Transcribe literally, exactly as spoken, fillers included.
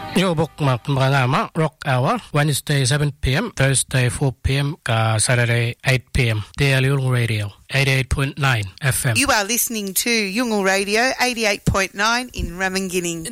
Yo bookmark mga Rock Hour, Wednesday seven p.m, Thursday four p.m, ka Saturday eight p.m. Daily Yung Radio, eighty-eight point nine F M. You are listening to Yungle Radio, eighty-eight point nine in Ramingining.